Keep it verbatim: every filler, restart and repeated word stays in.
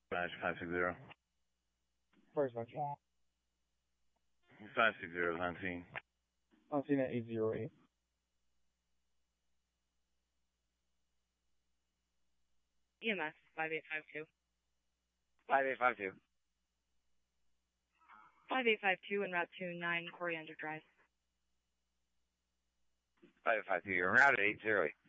Match five six zero. First match. five six zero is on scene. On scene at eight zero eight. E M S five eight five two. five eight five two. five eight five two en route to nine Coriander Drive. five eight five two, you're en route at eight zero eight.